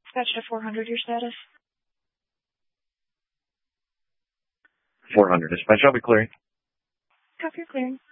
Dispatch to 400, your status. 400. Dispatch, I'll be clearing. Copy, you're clearing.